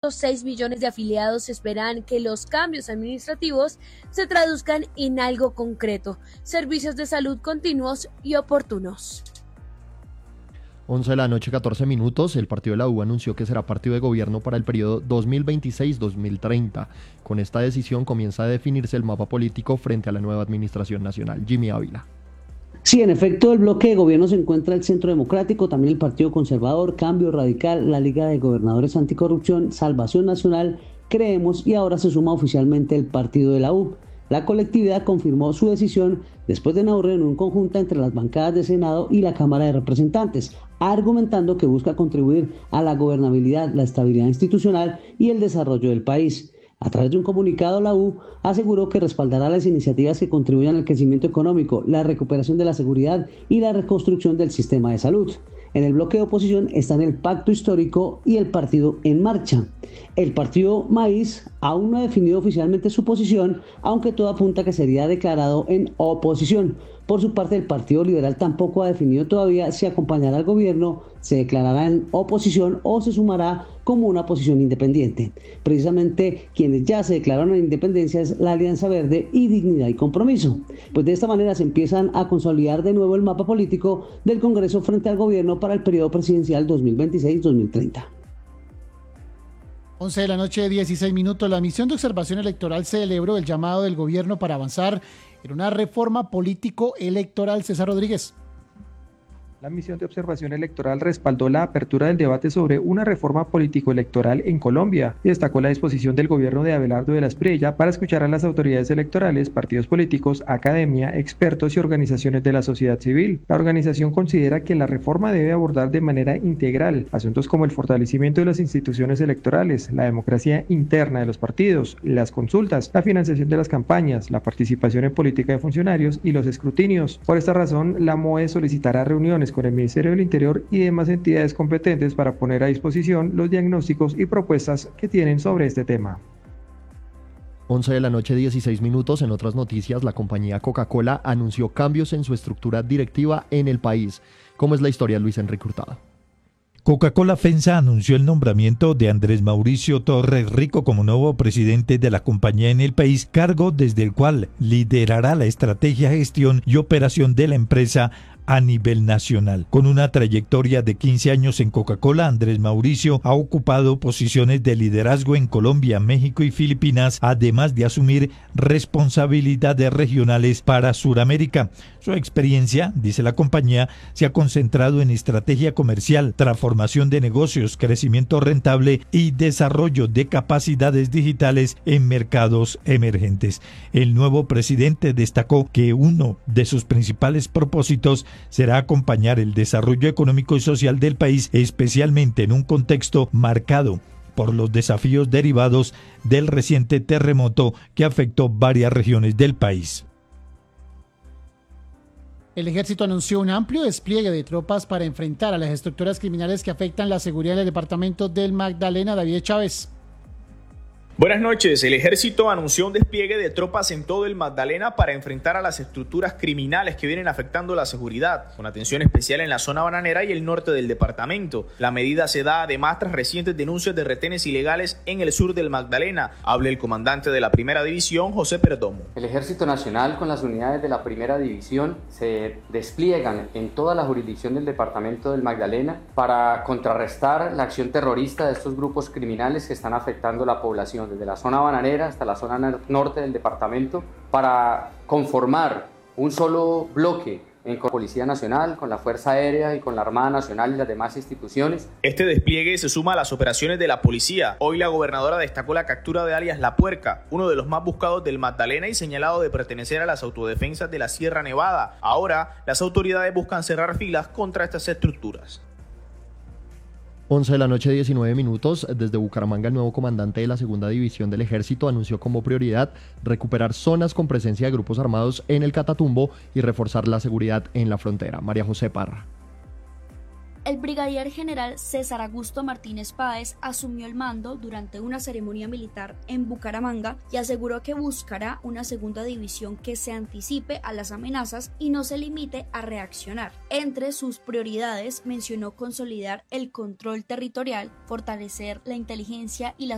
1.6 millones de afiliados esperan que los cambios administrativos se traduzcan en algo concreto, servicios de salud continuos y oportunos. 11 de la noche, 14 minutos, el partido de la U anunció que será partido de gobierno para el periodo 2026-2030. Con esta decisión comienza a definirse el mapa político frente a la nueva administración nacional. Jimmy Ávila. Sí, en efecto, el bloque de gobierno se encuentra el Centro Democrático, también el Partido Conservador, Cambio Radical, la Liga de Gobernadores Anticorrupción, Salvación Nacional, Creemos y ahora se suma oficialmente el partido de la U. La colectividad confirmó su decisión después de una reunión conjunta entre las bancadas de Senado y la Cámara de Representantes, argumentando que busca contribuir a la gobernabilidad, la estabilidad institucional y el desarrollo del país. A través de un comunicado, la U aseguró que respaldará las iniciativas que contribuyan al crecimiento económico, la recuperación de la seguridad y la reconstrucción del sistema de salud. En el bloque de oposición están el Pacto Histórico y el Partido En Marcha. El partido Maíz aún no ha definido oficialmente su posición, aunque todo apunta que sería declarado en oposición. Por su parte, el Partido Liberal tampoco ha definido todavía si acompañará al gobierno, se declarará en oposición o se sumará como una posición independiente. Precisamente quienes ya se declararon en independencia es la Alianza Verde y Dignidad y Compromiso. Pues de esta manera se empiezan a consolidar de nuevo el mapa político del Congreso frente al gobierno para el periodo presidencial 2026-2030. 11 de la noche, 16 minutos. La misión de observación electoral celebró el llamado del gobierno para avanzar en una reforma político-electoral. César Rodríguez. La misión de observación electoral respaldó la apertura del debate sobre una reforma político-electoral en Colombia y destacó la disposición del gobierno de Abelardo de la Espriella para escuchar a las autoridades electorales, partidos políticos, academia, expertos y organizaciones de la sociedad civil. La organización considera que la reforma debe abordar de manera integral asuntos como el fortalecimiento de las instituciones electorales, la democracia interna de los partidos, las consultas, la financiación de las campañas, la participación en política de funcionarios y los escrutinios. Por esta razón, la MOE solicitará reuniones con el Ministerio del Interior y demás entidades competentes para poner a disposición los diagnósticos y propuestas que tienen sobre este tema. 11 de la noche, 16 minutos. En otras noticias, la compañía Coca-Cola anunció cambios en su estructura directiva en el país. ¿Cómo es la historia, Luis Enrique Hurtado? Coca-Cola FEMSA anunció el nombramiento de Andrés Mauricio Torres Rico como nuevo presidente de la compañía en el país, cargo desde el cual liderará la estrategia, gestión y operación de la empresa a nivel nacional. Con una trayectoria de 15 años en Coca-Cola, Andrés Mauricio ha ocupado posiciones de liderazgo en Colombia, México y Filipinas, además de asumir responsabilidades regionales para Sudamérica. Su experiencia, dice la compañía, se ha concentrado en estrategia comercial, transformación de negocios, crecimiento rentable y desarrollo de capacidades digitales en mercados emergentes. El nuevo presidente destacó que uno de sus principales propósitos será acompañar el desarrollo económico y social del país, especialmente en un contexto marcado por los desafíos derivados del reciente terremoto que afectó varias regiones del país. El ejército anunció un amplio despliegue de tropas para enfrentar a las estructuras criminales que afectan la seguridad del departamento del Magdalena. David Chávez. Buenas noches. El ejército anunció un despliegue de tropas en todo el Magdalena para enfrentar a las estructuras criminales que vienen afectando la seguridad, con atención especial en la zona bananera y el norte del departamento. La medida se da además tras recientes denuncias de retenes ilegales en el sur del Magdalena. Habla el comandante de la Primera División, José Perdomo. El Ejército Nacional con las unidades de la Primera División se despliegan en toda la jurisdicción del departamento del Magdalena para contrarrestar la acción terrorista de estos grupos criminales que están afectando la población, desde la zona bananera hasta la zona norte del departamento, para conformar un solo bloque con la Policía Nacional, con la Fuerza Aérea y con la Armada Nacional y las demás instituciones. Este despliegue se suma a las operaciones de la policía. Hoy la gobernadora destacó la captura de alias La Puerca, uno de los más buscados del Magdalena y señalado de pertenecer a las autodefensas de la Sierra Nevada. Ahora, las autoridades buscan cerrar filas contra estas estructuras. 11 de la noche, 19 minutos. Desde Bucaramanga, el nuevo comandante de la Segunda División del Ejército anunció como prioridad recuperar zonas con presencia de grupos armados en el Catatumbo y reforzar la seguridad en la frontera. María José Parra. El brigadier general César Augusto Martínez Páez asumió el mando durante una ceremonia militar en Bucaramanga y aseguró que buscará una segunda división que se anticipe a las amenazas y no se limite a reaccionar. Entre sus prioridades mencionó consolidar el control territorial, fortalecer la inteligencia y la